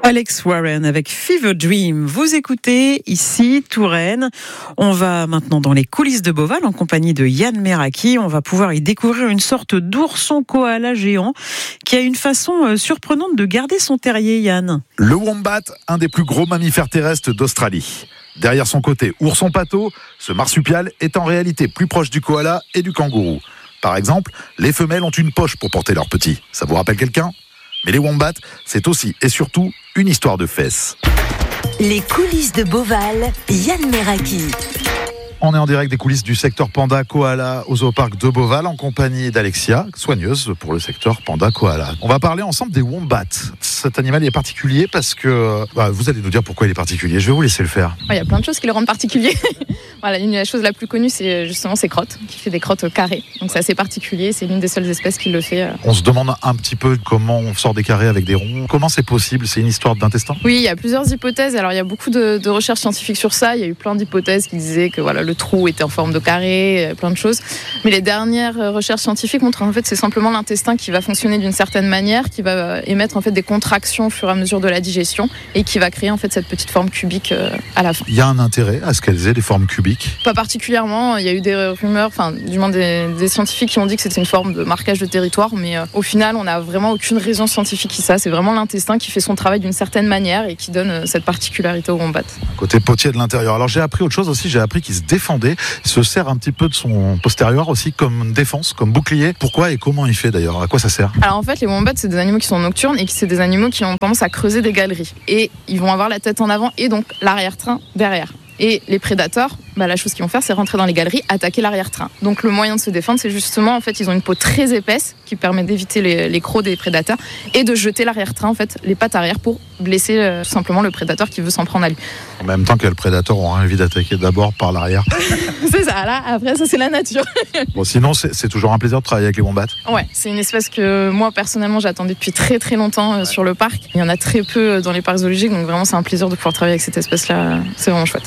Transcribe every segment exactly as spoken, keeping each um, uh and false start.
Alex Warren avec Fever Dream. Vous écoutez ici Touraine. On va maintenant dans les coulisses de Beauval en compagnie de Yann Meraki. On va pouvoir y découvrir une sorte d'ourson koala géant qui a une façon surprenante de garder son terrier, Yann. Le wombat, un des plus gros mammifères terrestres d'Australie. Derrière son côté ourson pâteau, ce marsupial est en réalité plus proche du koala et du kangourou. Par exemple, les femelles ont une poche pour porter leurs petits. Ça vous rappelle quelqu'un ? Mais les wombats, c'est aussi et surtout une histoire de fesses. Les coulisses de Beauval, Yann Meraki. On est en direct des coulisses du secteur Panda Koala au Zooparc de Beauval en compagnie d'Alexia, soigneuse pour le secteur Panda Koala. On va parler ensemble des wombats. Cet animal est particulier parce que... Bah, vous allez nous dire pourquoi il est particulier. Je vais vous laisser le faire. Il y a plein de choses qui le rendent particulier. Voilà, une des choses la plus connue, c'est justement ses crottes, qui fait des crottes carrées. Donc c'est assez particulier, c'est l'une des seules espèces qui le fait. On se demande un petit peu comment on sort des carrés avec des ronds. Comment c'est possible ? C'est une histoire d'intestin ? Oui, il y a plusieurs hypothèses. Alors il y a beaucoup de, de recherches scientifiques sur ça. Il y a eu plein d'hypothèses qui disaient que voilà, le trou était en forme de carré, plein de choses. Mais les dernières recherches scientifiques montrent en fait que c'est simplement l'intestin qui va fonctionner d'une certaine manière, qui va émettre en fait des contractions au fur et à mesure de la digestion et qui va créer en fait cette petite forme cubique à la fin. Il y a un intérêt à ce qu'elles aient des formes cubiques ? Pas particulièrement. Il y a eu des rumeurs, enfin du moins des, des scientifiques qui ont dit que c'était une forme de marquage de territoire, mais euh, au final, on n'a vraiment aucune raison scientifique qui ça. C'est vraiment l'intestin qui fait son travail d'une certaine manière et qui donne euh, cette particularité au wombat. Côté potier de l'intérieur. Alors j'ai appris autre chose aussi. J'ai appris qu'il se défendait. Il se sert un petit peu de son postérieur aussi comme défense, comme bouclier. Pourquoi et comment il fait d'ailleurs ? À quoi ça sert ? Alors en fait, les wombats, c'est des animaux qui sont nocturnes et qui c'est des animaux qui ont tendance à creuser des galeries. Et ils vont avoir la tête en avant et donc l'arrière-train derrière. Et les prédateurs, bah, la chose qu'ils vont faire, c'est rentrer dans les galeries, attaquer l'arrière-train. Donc le moyen de se défendre, c'est justement, en fait, ils ont une peau très épaisse qui permet d'éviter les, les crocs des prédateurs et de jeter l'arrière-train, en fait, les pattes arrière pour blesser euh, tout simplement le prédateur qui veut s'en prendre à lui. En même temps que le prédateur aura envie d'attaquer d'abord par l'arrière. C'est ça, là, après, ça c'est la nature. Bon, sinon, c'est, c'est toujours un plaisir de travailler avec les wombats. Ouais, c'est une espèce que moi, personnellement, j'attendais depuis très très longtemps euh, ouais. sur le parc. Il y en a très peu dans les parcs zoologiques, donc vraiment, c'est un plaisir de pouvoir travailler avec cette espèce-là. C'est vraiment chouette.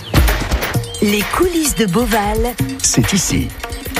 Les coulisses de Beauval, c'est ici.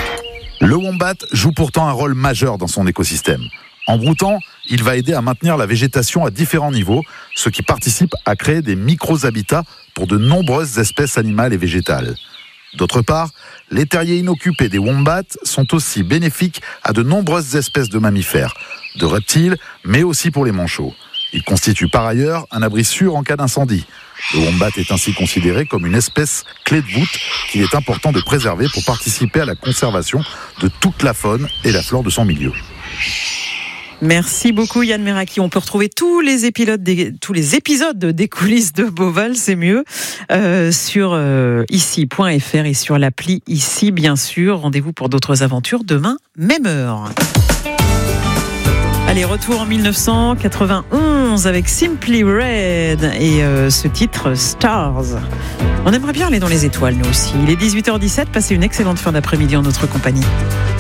Le wombat joue pourtant un rôle majeur dans son écosystème. En broutant, il va aider à maintenir la végétation à différents niveaux, ce qui participe à créer des micro-habitats pour de nombreuses espèces animales et végétales. D'autre part, les terriers inoccupés des wombats sont aussi bénéfiques à de nombreuses espèces de mammifères, de reptiles, mais aussi pour les manchots. Il constitue par ailleurs un abri sûr en cas d'incendie. Le wombat est ainsi considéré comme une espèce clé de voûte qu'il est important de préserver pour participer à la conservation de toute la faune et la flore de son milieu. Merci beaucoup Yann Meraki. On peut retrouver tous les épisodes des, tous les épisodes des coulisses de Beauval, c'est mieux, euh, sur euh, ici point f r et sur l'appli Ici, bien sûr. Rendez-vous pour d'autres aventures demain, même heure. Allez, retour en dix-neuf cent quatre-vingt-onze avec Simply Red et euh, ce titre Stars. On aimerait bien aller dans les étoiles, nous aussi. Il est dix-huit heures dix-sept, passez une excellente fin d'après-midi en notre compagnie.